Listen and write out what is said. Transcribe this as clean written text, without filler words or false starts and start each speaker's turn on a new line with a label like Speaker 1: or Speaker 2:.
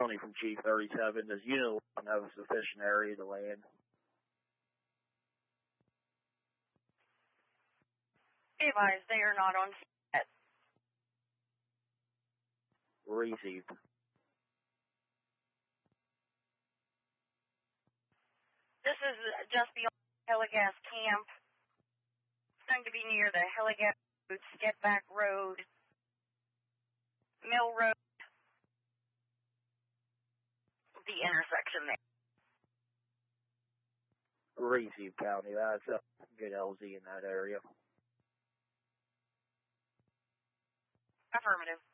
Speaker 1: Tony from Chief 37. Does Unit 11 have a sufficient area to land?
Speaker 2: Advise, they are not on set.
Speaker 1: Received.
Speaker 2: This is just beyond Heligas Camp. It's going to be near the Heligas Road, Sketback Road, Mill Road, the intersection there.
Speaker 1: Received, County. That's a good LZ in that area.
Speaker 2: Affirmative.